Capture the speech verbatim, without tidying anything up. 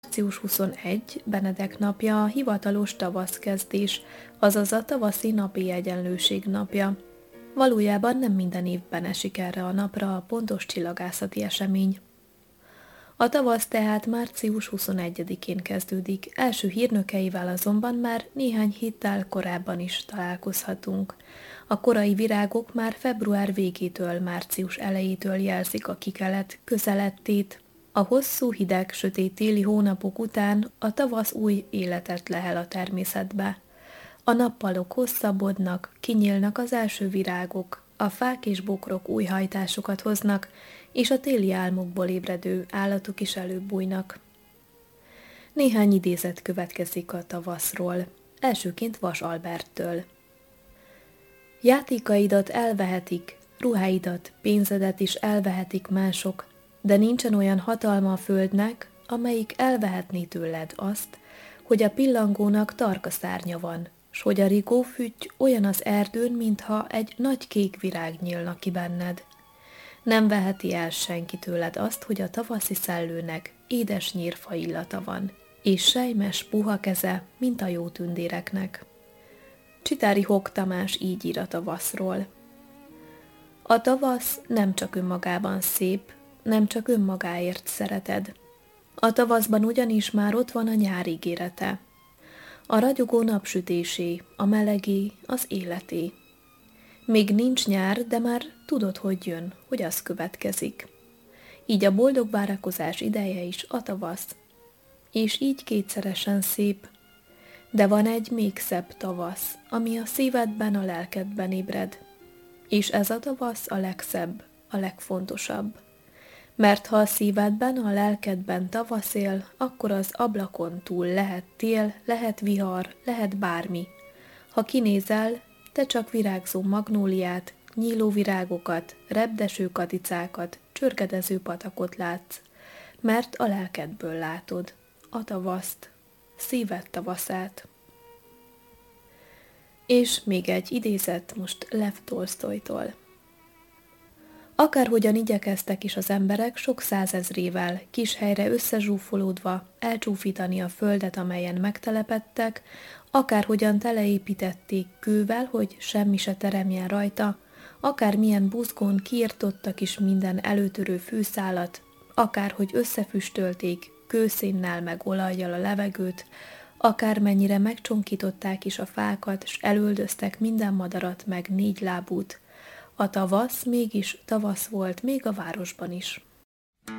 március huszonegy, Benedek napja a hivatalos tavaszkezdés, azaz a tavaszi napi egyenlőség napja. Valójában nem minden évben esik erre a napra a pontos csillagászati esemény. A tavasz tehát március huszonegyedikén kezdődik, első hírnökeivel azonban már néhány héttel korábban is találkozhatunk. A korai virágok már február végétől, március elejétől jelzik a kikelet közelettét. A hosszú, hideg, sötét téli hónapok után a tavasz új életet lehel a természetbe. A nappalok hosszabbodnak, kinyílnak az első virágok, a fák és bokrok új hajtásokat hoznak, és a téli álmokból ébredő állatok is előbújnak. Néhány idézet következik a tavaszról, elsőként Vas Alberttől. Játékaidat elvehetik, ruháidat, pénzedet is elvehetik mások, de nincsen olyan hatalma a földnek, amelyik elvehetné tőled azt, hogy a pillangónak tarka szárnya van, s hogy a rigófütty olyan az erdőn, mintha egy nagy kék virág nyílna ki benned. Nem veheti el senki tőled azt, hogy a tavaszi szellőnek édes nyírfa illata van, és sejmes, puha keze, mint a jó tündéreknek. Csitári Hok Tamás így ír a tavaszról. A tavasz nem csak önmagában szép, nem csak önmagáért szereted. A tavaszban ugyanis már ott van a nyár ígérete. A ragyogó napsütésé, a melegé, az életé. Még nincs nyár, de már tudod, hogy jön, hogy az következik. Így a boldog várakozás ideje is a tavasz. És így kétszeresen szép. De van egy még szebb tavasz, ami a szívedben, a lelkedben ébred. És ez a tavasz a legszebb, a legfontosabb. Mert ha a szívedben, a lelkedben tavasz él, akkor az ablakon túl lehet tél, lehet vihar, lehet bármi. Ha kinézel, te csak virágzó magnóliát, nyíló virágokat, repdeső katicákat, csörgedező patakot látsz, mert a lelkedből látod a tavaszt, szíved tavaszát. És még egy idézet most Lev Tolsztojtól. Akárhogyan igyekeztek is az emberek sok százezrével, kis helyre összezsúfolódva, elcsúfítani a földet, amelyen megtelepedtek, akárhogyan teleépítették kővel, hogy semmi se teremjen rajta, akármilyen buzgón kiirtottak is minden előtörő fűszálat, akárhogy összefüstölték kőszénnel meg olajjal a levegőt, akármennyire megcsonkították is a fákat, s elüldöztek minden madarat meg négy lábút, a tavasz mégis tavasz volt még a városban is.